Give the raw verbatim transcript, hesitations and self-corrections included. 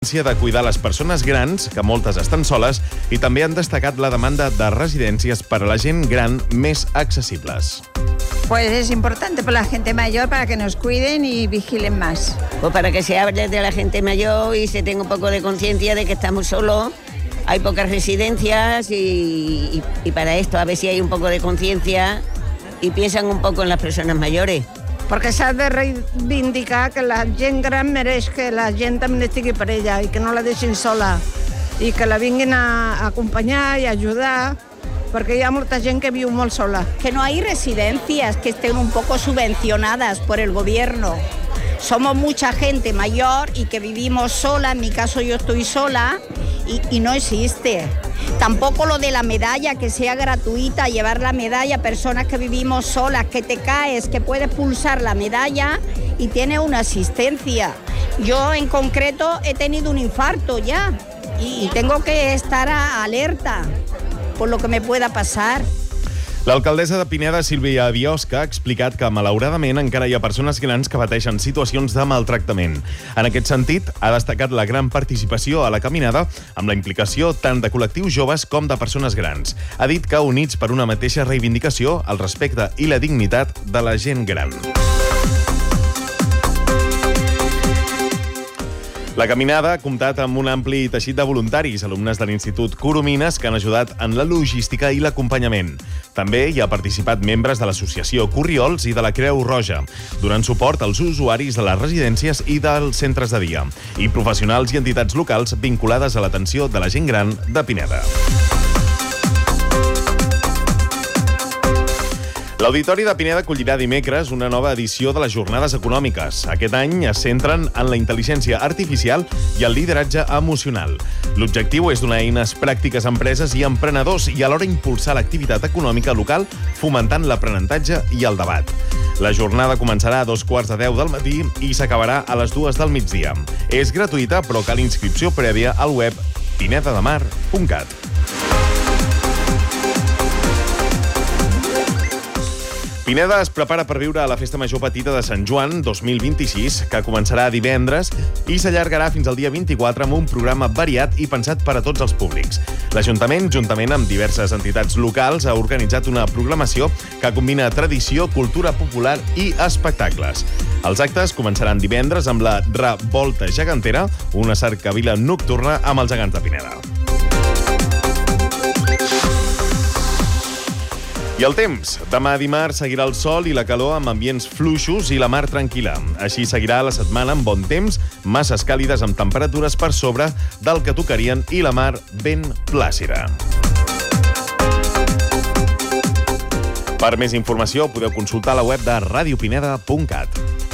de cuidar les persones grans, que moltes estan soles, i també han destacat la demanda de residències per a la gent gran més accessibles. Pues es importante para la gente mayor para que nos cuiden y vigilen más. Pues para que se hable de la gente mayor y se tenga un poco de conciencia de que estamos solos, hay pocas residencias y, y, y para esto a ver si hay un poco de conciencia y piensan un poco en las personas mayores. Perquè s'ha de reivindicar que la gent gran mereix que la gent també estigui per ella i que no la deixin sola i que la vinguin a acompanyar i ajudar, perquè hi ha molta gent que viu molt sola. Que no hay residencias que estén un poco subvencionadas por el gobierno. Somos mucha gente mayor y que vivimos sola, en mi caso yo estoy sola, y, y no existe. Tampoco lo de la medalla, que sea gratuita, llevar la medalla a personas que vivimos solas, que te caes, que puedes pulsar la medalla y tienes una asistencia. Yo en concreto he tenido un infarto ya y tengo que estar a, alerta por lo que me pueda pasar. L'alcaldessa de Pineda, Sílvia Biosca, ha explicat que, malauradament, encara hi ha persones grans que pateixen situacions de maltractament. En aquest sentit, ha destacat la gran participació a la caminada amb la implicació tant de col·lectius joves com de persones grans. Ha dit que units per una mateixa reivindicació, el respecte i la dignitat de la gent gran. La caminada ha comptat amb un ampli teixit de voluntaris, alumnes de l'Institut Coromines, que han ajudat en la logística i l'acompanyament. També hi ha participat membres de l'associació Corriols i de la Creu Roja, donant suport als usuaris de les residències i dels centres de dia, i professionals i entitats locals vinculades a l'atenció de la gent gran de Pineda. L'Auditori de Pineda acollirà dimecres una nova edició de les Jornades Econòmiques. Aquest any es centren en la intel·ligència artificial i el lideratge emocional. L'objectiu és donar eines pràctiques a empreses i emprenedors i alhora impulsar l'activitat econòmica local, fomentant l'aprenentatge i el debat. La jornada començarà a dos quarts de deu del matí i s'acabarà a les dues del migdia. És gratuïta, però cal inscripció prèvia al web pineda de mar punt cat. Pineda es prepara per viure a la Festa Major Petita de Sant Joan dos mil vint-i-sis, que començarà divendres i s'allargarà fins al dia vint-i-quatre amb un programa variat i pensat per a tots els públics. L'Ajuntament, juntament amb diverses entitats locals, ha organitzat una programació que combina tradició, cultura popular i espectacles. Els actes començaran divendres amb la Revolta Gegantera, una cercavila nocturna amb els gegants de Pineda. I el temps. Demà dimarts seguirà el sol i la calor amb ambients fluixos i la mar tranquil·la. Així seguirà la setmana amb bon temps, masses càlides amb temperatures per sobre del que tocarien i la mar ben plàcida. Per més informació podeu consultar la web de radiopineda punt cat.